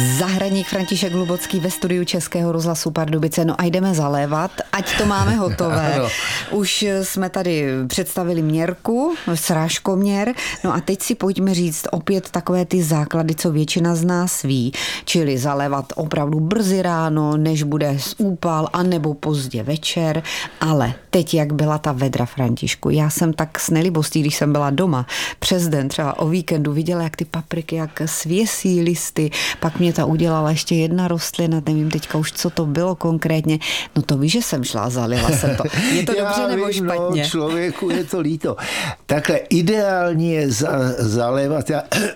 Zahradník František Hlubocký ve studiu Českého rozhlasu Pardubice. No a jdeme zalévat, ať to máme hotové. Už jsme tady představili měrku, srážkoměr, no a teď si pojďme říct opět takové ty základy, co většina z nás ví, čili zalévat opravdu brzy ráno, než bude úpal, anebo pozdě večer, ale teď, jak byla ta vedra, Františku, já jsem tak s nelibostí, když jsem byla doma, přes den, třeba o víkendu, viděla, jak ty papriky, jak svěsí listy, pak mě ta udělala ještě jedna rostlina, nevím teďka už, co to bylo konkrétně. No to víš, že jsem šla, zalila jsem to. Je to dobře nebo špatně? No, člověku je to líto. Takhle ideální je zalévat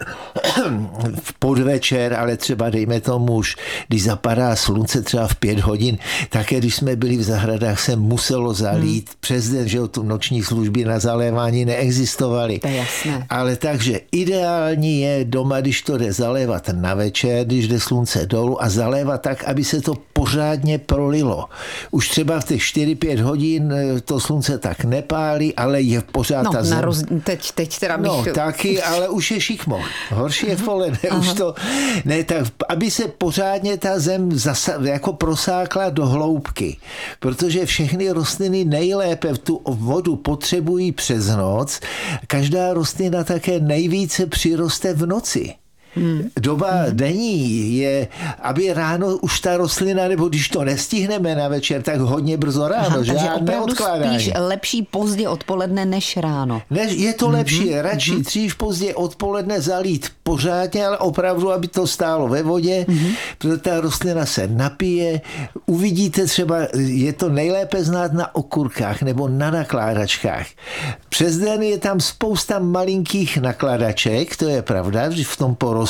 v podvečer, ale třeba dejme tomu už, když zapadá slunce třeba v 5 hodin, také když jsme byli v zahradách, se muselo zalít přes den, že tu noční služby na zalévání neexistovaly. To je jasné. Ale takže ideální je doma, když to jde zalévat na večer, když jde slunce dolů a zalévat tak, aby se to pořádně prolilo. Už třeba v těch 4-5 hodin to slunce tak nepálí, ale je pořád ta zem. Teď teda bych... No taky, ale už je šikmo. Horší je v poledne. Už to... Ne, tak aby se pořádně ta zem jako prosákla do hloubky. Protože všechny rostliny nejlépe tu vodu potřebují přes noc. Každá rostlina také nejvíce přiroste v noci. Doba denní je, aby ráno už ta rostlina, nebo když to nestihneme na večer, tak hodně brzo ráno. Takže opravdu spíš lepší pozdě odpoledne než ráno. Je to lepší, radši dřív pozdě odpoledne zalít pořádně, ale opravdu, aby to stálo ve vodě, protože ta rostlina se napije. Uvidíte třeba, je to nejlépe znát na okurkách nebo na nakládačkách. Přes den je tam spousta malinkých nakladaček, to je pravda, v tom porostu.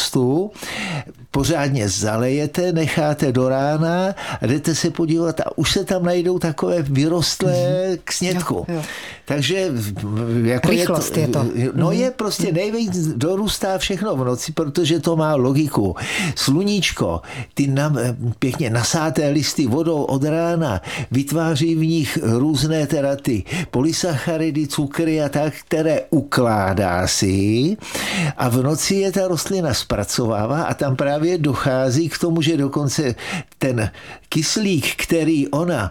Pořádně zalejete, necháte do rána a jdete se podívat a už se tam najdou takové vyrostlé k snědku. Jo. Takže jako rychlost je to. No je prostě nejvíc dorůstá všechno v noci, protože to má logiku. Sluníčko, ty pěkně nasáté listy vodou od rána vytváří v nich různé teda ty polysacharidy, cukry a tak, které ukládá si a v noci je ta rostlina zpracovává a tam právě dochází k tomu, že dokonce ten kyslík, který ona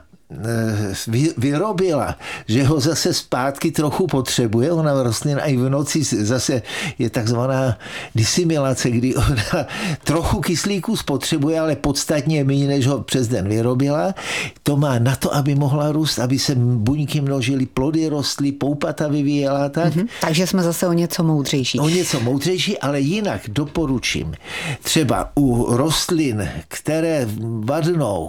vyrobila, že ho zase zpátky trochu potřebuje, ona rostlina i v noci zase je takzvaná disimilace, kdy ona trochu kyslíku spotřebuje, ale podstatně méně, než ho přes den vyrobila. To má na to, aby mohla růst, aby se buňky množily, plody rostly, poupata vyvíjela tak. Takže jsme zase o něco moudřejší. O něco moudřejší, ale jinak doporučím. Třeba u rostlin, které vadnou,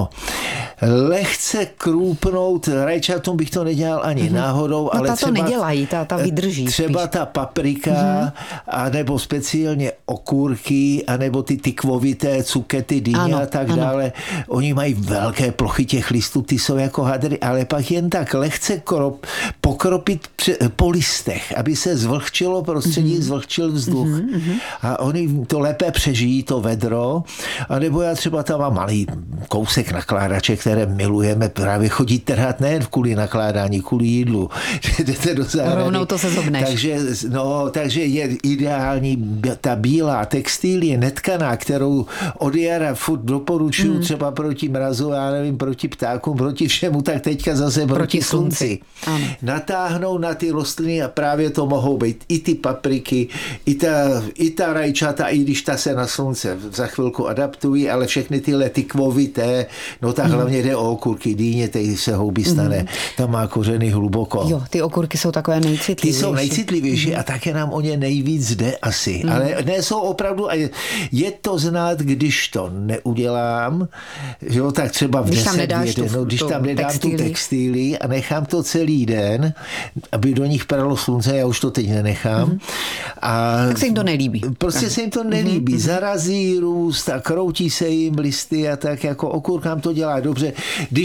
lehce krůpnout, rajčatům bych to nedělal ani náhodou, ale ta třeba... to nedělají, ta vydrží. Třeba spíš. ta paprika, anebo speciálně okurky, anebo ty tykvovité cukety, dýně a tak dále. Oni mají velké plochy těch listů, ty jsou jako hadry, ale pak jen tak lehce pokropit po listech, aby se zvlhčilo prostředí, zvlhčil vzduch. A oni to lépe přežijí, to vedro. A nebo já třeba tam mám malý kousek nakládače, které milujeme právě chodit trhat nejen kvůli nakládání, kvůli jídlu. Jdete do zahrady. Rovnou to se zobneš. Takže je ideální ta bílá textilie, netkaná, kterou od jara furt doporučuju třeba proti mrazu, já nevím, proti ptákům, proti všemu, tak teďka zase proti slunci. Natáhnou na ty rostliny a právě to mohou být i ty papriky, i ta rajčata, i když ta se na slunce za chvilku adaptují, ale všechny tyhle tykvovité, tak hlavně jde o okurky, dýně, teď se houby stane, tam má kořeny hluboko. Jo, ty okurky jsou takové nejcitlivější. Ty jsou nejcitlivější a také nám o ně nejvíc jde asi. Ale ne, jsou opravdu, a je to znát, když to neudělám, jo, tak třeba v 10 když tam nedám tu textílii a nechám to celý den, aby do nich pralo slunce, já už to teď nenechám. Tak se jim to nelíbí. Prostě se jim to nelíbí. Zarazí růst a kroutí se jim listy a tak jako okurkám to dělá dobře. Když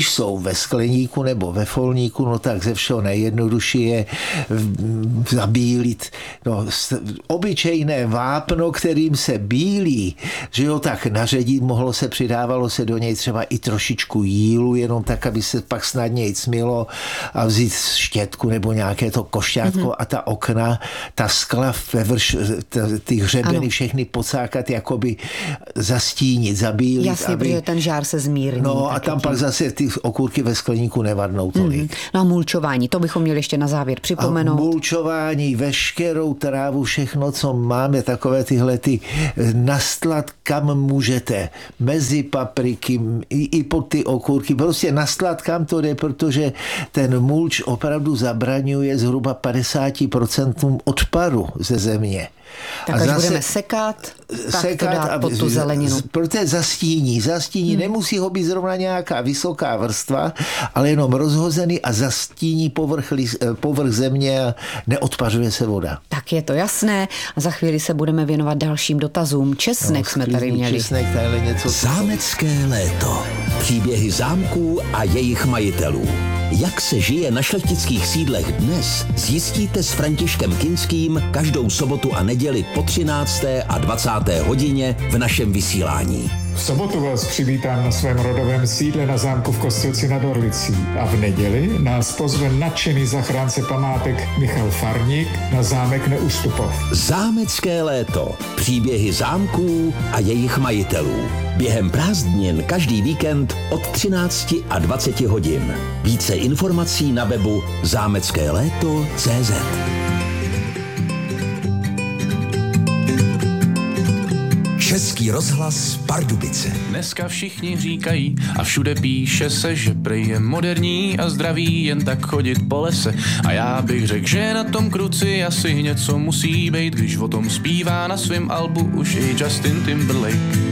Když jsou ve skleníku nebo ve folníku, no tak ze všeho nejjednodušší je zabílit. No, obyčejné vápno, kterým se bílí, že jo, tak naředit přidávalo se do něj třeba i trošičku jílu, jenom tak, aby se pak snadněji cmilo a vzít štětku nebo nějaké to košťátko a ta okna, ta skla ty hřebeny všechny pocákat, jakoby zastínit, zabílit. Jasně, protože ten žár se zmírní. No a tam pak zase ty okurky ve skleníku nevadnou tolik. No a mulčování, to bychom měli ještě na závěr připomenout. A mulčování, veškerou trávu, všechno, co máme, takové tyhle nastlat, kam můžete, mezi papriky, i pod ty okurky, prostě nastlat, kam to jde, protože ten mulč opravdu zabraňuje zhruba 50% odparu ze země. Tak až budeme sekat, tak to dát pod tu zeleninu. Protože zastíní. Nemusí ho být zrovna nějaká vysoká vrstva, ale jenom rozhozený a zastíní povrch země a neodpařuje se voda. Tak je to jasné a za chvíli se budeme věnovat dalším dotazům. Česnek jsme tady měli. Česnek, tady něco. Zámecké léto. Příběhy zámků a jejich majitelů. Jak se žije na šlechtických sídlech dnes, zjistíte s Františkem Kinským každou sobotu a neděli po 13. a 20. hodině v našem vysílání. V sobotu vás přivítám na svém rodovém sídle na zámku v Kostelci nad Orlicí a v neděli nás pozve nadšený zachránce památek Michal Farník na zámek Neustupov. Zámecké léto. Příběhy zámků a jejich majitelů. Během prázdnin každý víkend od 13 a 20 hodin. Více informací na webu zámeckéléto.cz. Český rozhlas Pardubice. Dneska všichni říkají a všude píše se, že prej je moderní a zdravý jen tak chodit po lese. A já bych řekl, že na tom kruci asi něco musí být, když o tom zpívá na svém albu už i Justin Timberlake.